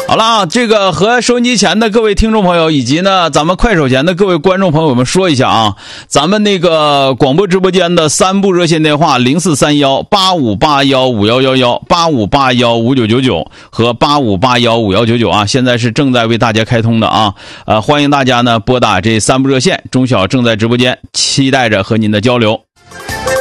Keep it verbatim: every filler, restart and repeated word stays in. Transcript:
好了啊，这个和收音机前的各位听众朋友，以及呢咱们快手前的各位观众朋友们说一下啊，咱们那个广播直播间的三部热线电话零四三幺八五八幺五幺幺幺、八五八幺五九九九和八五八幺五幺九九啊，现在是正在为大家开通的啊，呃，欢迎大家呢拨打这三部热线，钟晓正在直播间，期待着和您的交流。